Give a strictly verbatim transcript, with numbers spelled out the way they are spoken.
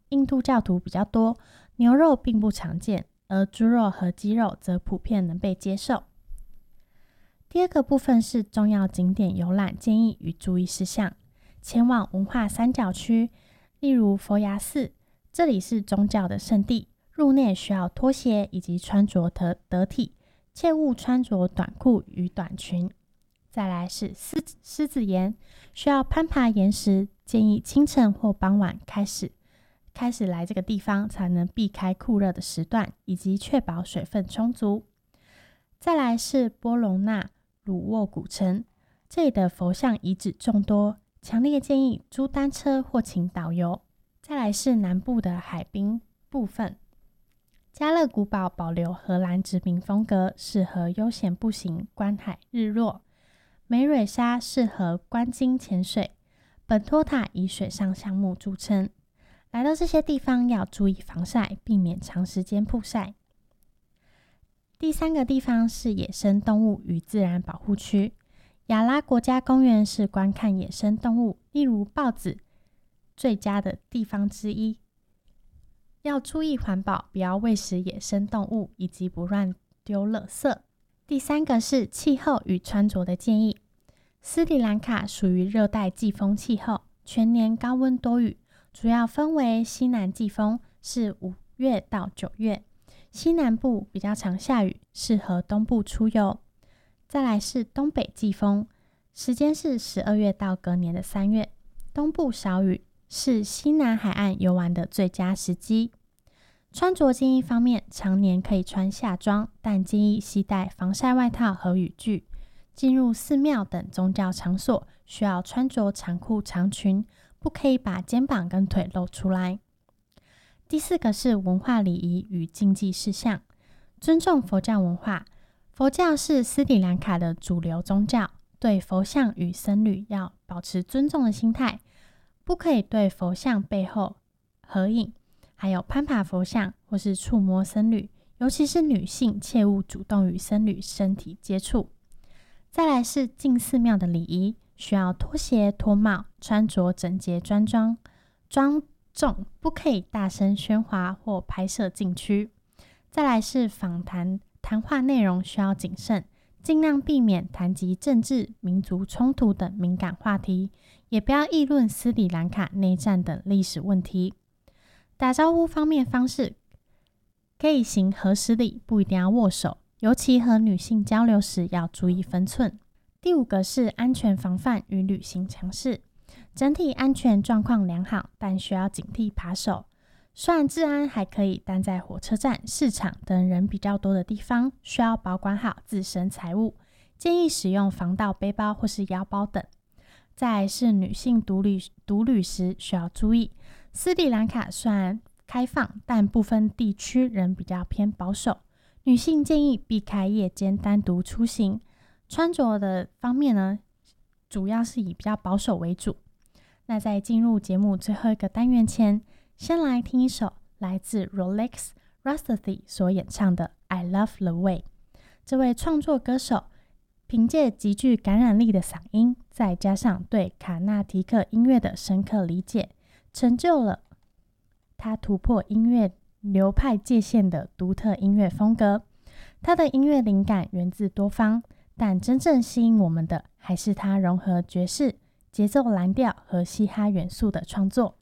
印度教徒比较多，牛肉并不常见，而猪肉和鸡肉则普遍能被接受。第二个部分是重要景点游览建议与注意事项。前往文化三角区，例如佛牙寺，这里是宗教的圣地，入内需要拖鞋以及穿着得得体，切勿穿着短裤与短裙。再来是狮狮子岩，需要攀爬岩石，建议清晨或傍晚开始开始来这个地方，才能避开酷热的时段，以及确保水分充足。再来是波隆纳鲁沃古城，这里的佛像遗址众多，强烈建议租单车或请导游。再来是南部的海滨部分，加勒古堡保留荷兰殖民风格，适合悠闲步行观海日落。梅蕊沙适合观鲸潜水，本托塔以水上项目著称。来到这些地方要注意防晒，避免长时间曝晒。第三个地方是野生动物与自然保护区。亚拉国家公园是观看野生动物，例如豹子，最佳的地方之一。要注意环保，不要喂食野生动物，以及不乱丢垃圾。第三个是气候与穿着的建议。斯里兰卡属于热带季风气候，全年高温多雨，主要分为西南季风，是五月到九月，西南部比较常下雨，适合东部出游。再来是东北季风，时间是十二月到隔年的三月，东部少雨，是西南海岸游玩的最佳时机。穿着建议方面，常年可以穿夏装，但建议携带防晒外套和雨具。进入寺庙等宗教场所，需要穿着长裤长裙，不可以把肩膀跟腿露出来。第四个是文化礼仪与禁忌事项。尊重佛教文化。佛教是斯里兰卡的主流宗教，对佛像与僧侣要保持尊重的心态，不可以对佛像背后合影，还有攀爬佛像或是触摸僧侣，尤其是女性切勿主动与僧侣身体接触。再来是进寺庙的礼仪，需要脱鞋脱帽，穿着整洁专庄庄重，不可以大声喧哗或拍摄禁区。再来是访谈谈话内容需要谨慎，尽量避免谈及政治、民族冲突等敏感话题，也不要议论斯里兰卡内战等历史问题。打招呼方面方式，可以行和食礼，不一定要握手，尤其和女性交流时要注意分寸。第五个是安全防范与旅行常识。整体安全状况良好，但需要警惕扒手。虽然治安还可以，但在火车站、市场等人比较多的地方，需要保管好自身财物，建议使用防盗背包或是腰包等。再来是女性独旅独旅时需要注意，斯里兰卡虽然开放，但部分地区仍比较偏保守，女性建议避开夜间单独出行。穿着的方面呢，主要是以比较保守为主。那在进入节目最后一个单元前，先来听一首来自 Rolex Rhapsody 所演唱的 I Love the Way。 这位创作歌手凭借极具感染力的嗓音，再加上对卡纳提克音乐的深刻理解，成就了他突破音乐流派界限的独特音乐风格。他的音乐灵感源自多方，但真正吸引我们的还是他融合爵士、节奏蓝调和嘻哈元素的创作。